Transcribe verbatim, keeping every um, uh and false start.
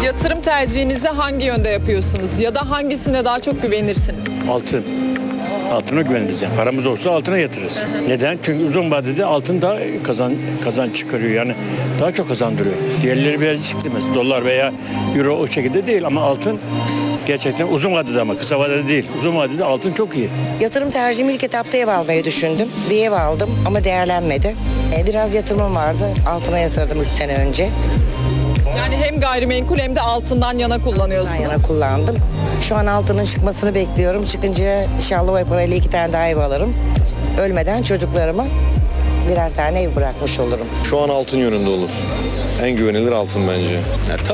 Yatırım tercihinizi hangi yönde yapıyorsunuz ya da hangisine daha çok güvenirsiniz? Altın. Altına güveniriz yani. Paramız olsa altına yatırırız. Neden? Çünkü uzun vadede altın daha kazan kazan çıkarıyor. Yani daha çok kazandırıyor. Diğerleri biraz riskli. Dolar veya euro o şekilde değil ama altın gerçekten uzun vadede ama kısa vadede değil. Uzun vadede altın çok iyi. Yatırım tercihimi ilk etapta ev almayı düşündüm. Bir ev aldım ama değerlenmedi. Ee, Biraz yatırımım vardı. Altına yatırdım üç sene önce. Yani hem gayrimenkul hem de altından yana Ben kullanıyorsunuz. yana kullandım. Şu an altının çıkmasını bekliyorum. Çıkınca inşallah o parayla iki tane daha ev alırım. Ölmeden çocuklarıma birer tane ev bırakmış olurum. Şu an altın yönünde olur. En güvenilir altın bence. Yani